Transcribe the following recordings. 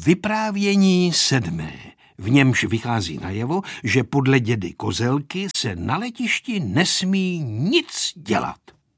Vyprávění 7. V němž vychází najevo, že podle dědy Kozelky se na letišti nesmí nic dělat.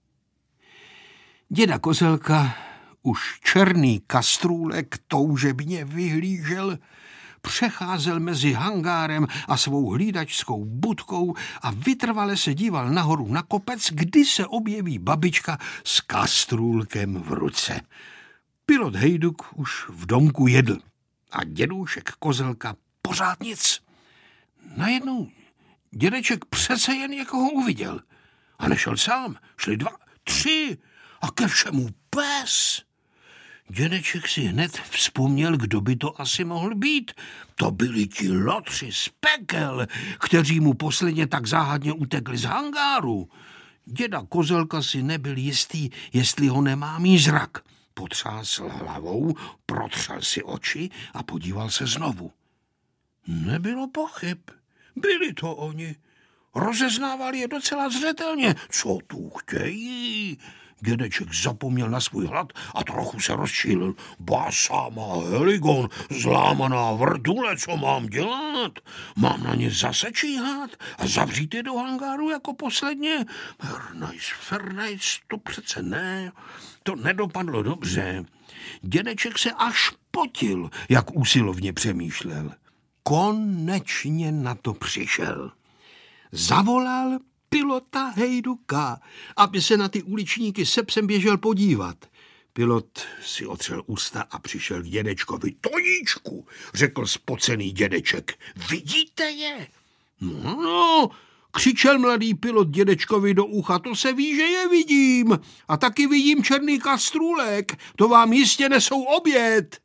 Děda Kozelka už černý kastrůlek toužebně vyhlížel, přecházel mezi hangárem a svou hlídačskou budkou a vytrvale se díval nahoru na kopec, kdy se objeví babička s kastrůlkem v ruce. Pilot Hejduk už v domku jedl a dědůšek Kozelka pořád nic. Najednou dědeček přece jen někoho uviděl. A nešel sám, šli 2, 3 a ke všemu pes. Dědeček si hned vzpomněl, kdo by to asi mohl být. To byli ti lotři z pekel, kteří mu posledně tak záhadně utekli z hangáru. Děda Kozelka si nebyl jistý, jestli ho nemá zrak. Potřásl hlavou, protřel si oči a podíval se znovu. Nebylo pochyb. Byli to oni. Rozeznávali je docela zřetelně. Co tu chtějí? Dědeček zapomněl na svůj hlad a trochu se rozčílil. Basama heligon, zlámaná vrtule, co mám dělat? Mám na ně zase číhat a zavřít je do hangáru jako posledně? Fernajs, to přece ne. To nedopadlo dobře. Dědeček se až potil, jak úsilovně přemýšlel. Konečně na to přišel. Zavolal pilota Hejduka, aby se na ty uličníky se psem běžel podívat. Pilot si otřel ústa a přišel k dědečkovi. Toníčku, řekl spocený dědeček, vidíte je? No, křičel mladý pilot dědečkovi do ucha, to se ví, že je vidím. A taky vidím černý kastrůlek, to vám jistě nesou oběd.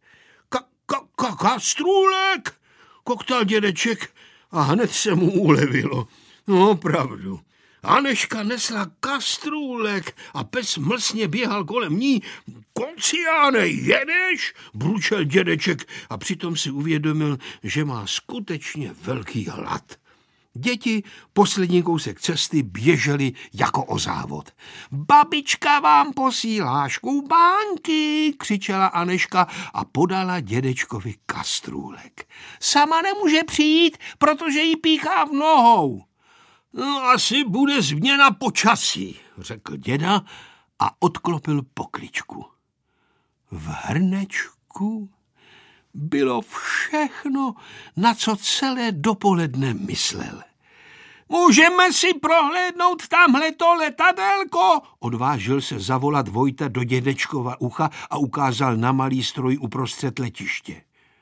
Kastrůlek? Koktal dědeček a hned se mu ulevilo. No, opravdu. Aneška nesla kastrůlek a pes mlsně běhal kolem ní. Konciáne, jedeš? Bručel dědeček a přitom si uvědomil, že má skutečně velký hlad. Děti poslední kousek cesty běžely jako o závod. Babička vám posílá škubánky, křičela Aneška a podala dědečkovi kastrůlek. Sama nemůže přijít, protože jí píchá v nohou. No, asi bude změna počasí, řekl děda a odklopil pokličku. V hrnečku bylo všechno, na co celé dopoledne myslel. Můžeme si prohlédnout tamhleto letadélko? Odvážil se zavolat Vojta do dědečkova ucha a ukázal na malý stroj uprostřed letiště.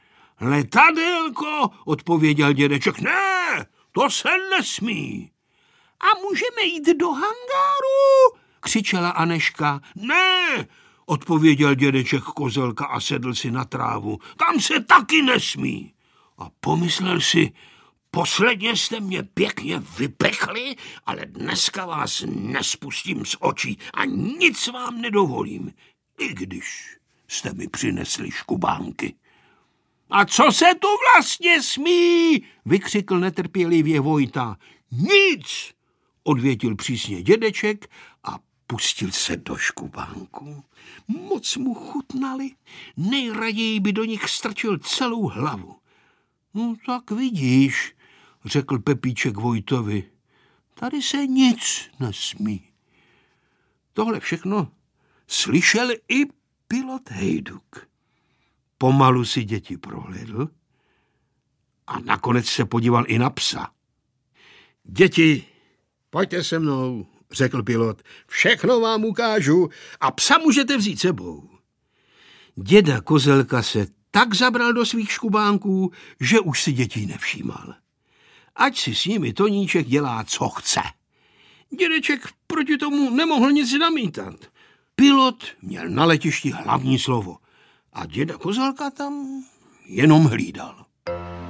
Letadélko, odpověděl dědeček. Ne, to se nesmí. A můžeme jít do hangáru? Křičela Aneška. Ne, odpověděl dědeček Kozelka a sedl si na trávu. Tam se taky nesmí. A pomyslel si, posledně jste mě pěkně vypechli, ale dneska vás nespustím z očí a nic vám nedovolím, i když jste mi přinesli škubánky. A co se tu vlastně smí? Vykřikl netrpělivě Vojta. Nic, odvětil přísně dědeček a pustil se do škubánků. Moc mu chutnali, nejraději by do nich strčil celou hlavu. No tak vidíš, řekl Pepíček Vojtovi, tady se nic nesmí. Tohle všechno slyšel i pilot Hejduk. Pomalu si děti prohlédl a nakonec se podíval i na psa. Děti, pojďte se mnou, řekl pilot, všechno vám ukážu a psa můžete vzít sebou. Děda Kozelka se tak zabral do svých škubánků, že už si dětí nevšímal. Ať si s nimi Toníček dělá, co chce. Dědeček proti tomu nemohl nic namítat. Pilot měl na letišti hlavní slovo a děda Kozelka tam jenom hlídal.